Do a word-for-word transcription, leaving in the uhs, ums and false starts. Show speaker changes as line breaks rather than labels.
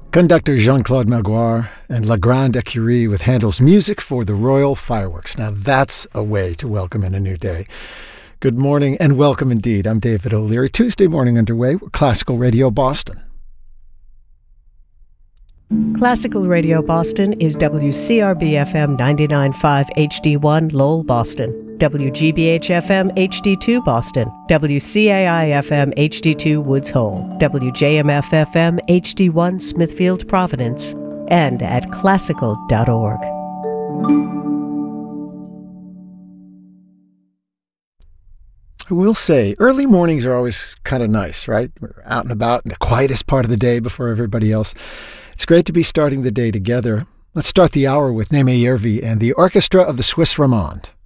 Conductor Jean-Claude Magloire and La Grande Écurie with Handel's music for the Royal Fireworks. Now that's a way to welcome in a new day. Good morning and welcome indeed. I'm David O'Leary. Tuesday morning underway with Classical Radio Boston.
Classical Radio Boston is W C R B F M ninety-nine point five H D one Lowell, Boston, W G B H F M H D two Boston, W C A I F M H D two Woods Hole, W J M F F M H D one Smithfield, Providence, and at classical dot org.
I will say, early mornings are always kind of nice, right? We're out and about in the quietest part of the day before everybody else. It's great to be starting the day together. Let's start the hour with Némé Järvi and the Orchestra of the Swiss Romande.